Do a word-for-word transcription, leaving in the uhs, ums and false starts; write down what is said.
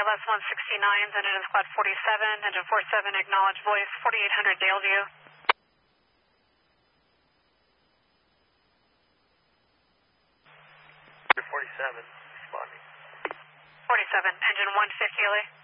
A L S one sixty-nine, then it is squad forty-seven, engine forty-seven, acknowledge voice, forty-eight hundred Daleview. forty-seven, responding. forty-seven, engine one fifty, L A.